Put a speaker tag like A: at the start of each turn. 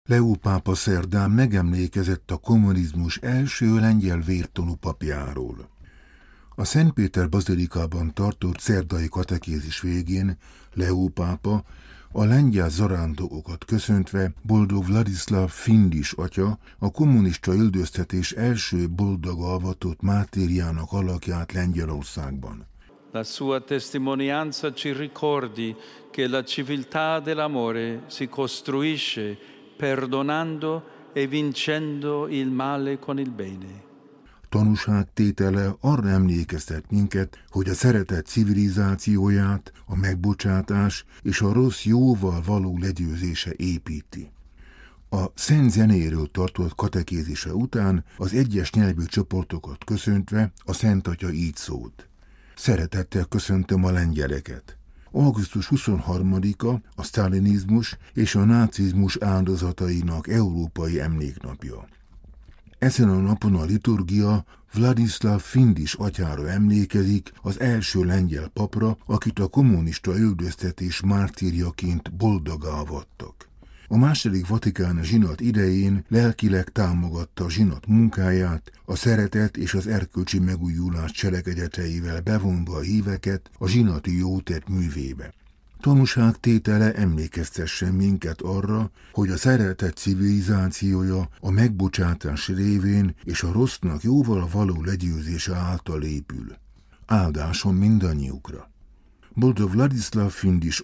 A: Leó pápa szerdán megemlékezett a kommunizmus első lengyel vértanú papjáról. A Szentpéter bazilikában tartott szerdai katekézis végén Leó pápa a lengyel zarándokokat köszöntve boldog Vladislav Findis atya a kommunista üldöztetés első boldog avatott mártírjának alakját Lengyelországban.
B: La sua testimonianza ci ricordi che la civiltà dell'amore si costruisce perdonando e vincendo il male con il bene.
A: Tanúságtétele arra emlékeztet minket, hogy a szeretet civilizációját a megbocsátás és a rossz jóval való legyőzése építi. A Szent Zenéről tartott katekézise után az egyes nyelvű csoportokat köszöntve a Szent Atya így szólt: Szeretettel köszöntöm a lengyeleket. Augusztus 23-a a sztálinizmus és a nácizmus áldozatainak európai emléknapja. Ezen a napon a liturgia Vladislav Findis atyára emlékezik, az első lengyel papra, akit a kommunista üldöztetés mártírjaként boldogá avattak. A második vatikáni zsinat idején lelkileg támogatta a zsinat munkáját, a szeretet és az erkölcsi megújulás cselekedeteivel bevonva a híveket a zsinati jótett művébe. Tanúságtétele emlékeztessen minket arra, hogy a szeretet civilizációja a megbocsátás révén és a rossznak jóval való legyőzése által épül. Áldásom mindannyiukra! Boldog Vladislav Findis